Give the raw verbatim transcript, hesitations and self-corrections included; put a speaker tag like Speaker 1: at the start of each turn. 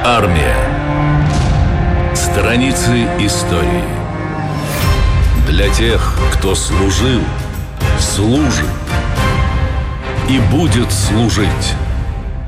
Speaker 1: армия. Страницы истории. Для тех, кто служил, служит и будет служить.